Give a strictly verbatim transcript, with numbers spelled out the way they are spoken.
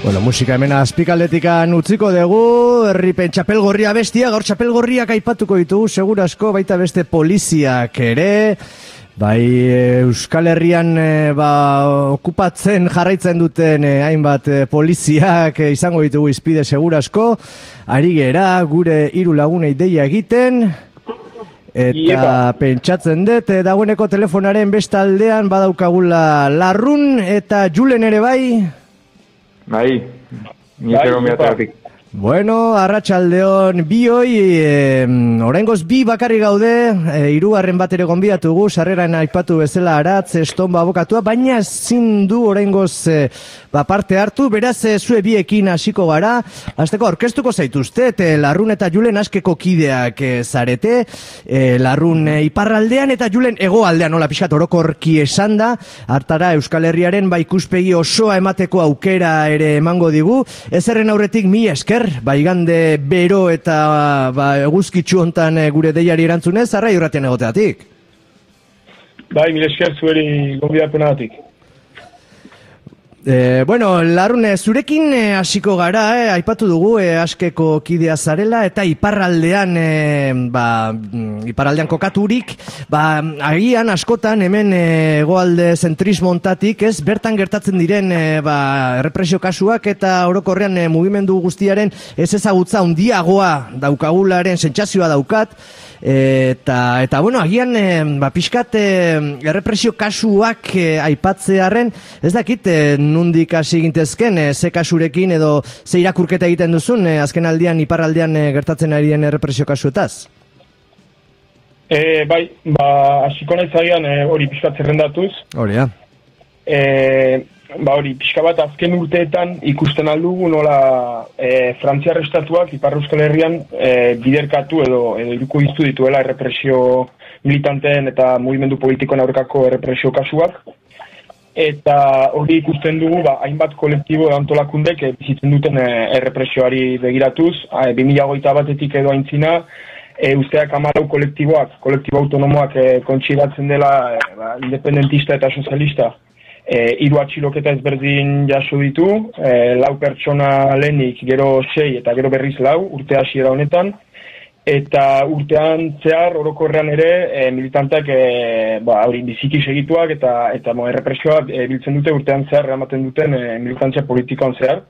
Bueno, musika hemen azpikaldetikan utziko dugu, herripen txapelgorria bestia, gaur txapelgorriak aipatuko ditugu, segurasko, baita beste poliziak ere, bai Euskal Herrian e, ba, okupatzen jarraitzen duten e, hainbat e, poliziak e, izango ditugu izpide segurasko, ari gera gure hiru lagunei deia egiten, eta Iepa. Pentsatzen dut, e, dagoeneko telefonaren bestaldean badaukagula Larrun eta Julen ere bai? Bai, nitero miateatik. Bueno, arratsaldeon bioi, e, oraingoz bi bakarri gaude, e, hirugarren bat ere gonbidatugu, sarreran aipatu bezala Aratz, Estonba abokatua, baina ezin du oraingoz e, ba, parte hartu, beraz e, zue biekin hasiko gara, hasteko aurkeztuko zaituztet, e, Larrun eta Julen askeko kideak e, zarete, e, Larrun e, iparraldean eta Julen hegoaldean, nola pixkat orokorki esan da, hartara Euskal Herriaren ba ikuspegi osoa emateko aukera ere emango digu, ezerren aurretik mi esker, ba, igande bero eta ba, eguzkitzu hontan e, gure deiari erantzunez, arrai urratean egoteatik. Bai, mire esker zueri gonbidapenatik. E, bueno, Larrun, zurekin e, hasiko gara, e, aipatu dugu e, askeko kidea zarela, eta iparraldean, e, ba, iparraldean kokaturik, ba, agian askotan hemen hegoalde zentrismo hontatik, ez, bertan gertatzen diren e, ba, errepresio kasuak eta orokorrean e, mugimendu guztiaren ez ezagutza handiagoa daukagularen sentsazioa daukat, eta, eta bueno, agian e, ba, pixkat e, errepresio kasuak e, aipatzearen, ez dakit, e, nundik hasi gintezken, e, ze kasurekin edo ze irakurketa egiten duzun, e, azken aldian, iparraldean e, gertatzen ari den errepresio kasuetaz? E, bai, ba, hasiko naiz agian e, hori pixkat zerrendatuz. Hori, ja. E, ba, hori, pixka bat azken urteetan ikusten aldugu nola e, Frantziar estatuak Ipar Euskal Herrian e, biderkatu edo, edo iruko iztu dituela errepresio militanteen eta mugimendu politikoen aurkako errepresio kasuak. Eta hori ikusten dugu, ba, hainbat kolektibo antolakundek e, bizitzen duten e, errepresioari begiratuz, e, bi mila hogeita batetik edo aintzina, e, usteak hamalau kolektiboak, kolektibo autonomoak e, kontsideratzen dela e, ba, independentista eta sozialista, e, hiru atxiloketa ezberdin jaso ditu, e, lau pertsona lehenik, gero sei eta gero berriz lau, urte hasiera honetan, eta urtean zehar orokorrean ere e, militanteak e, ba, hori biziki segituak eta eta mo, errepresioa e, biltzen dute urtean zehar ematen duten e, militantzia politikoan zehar.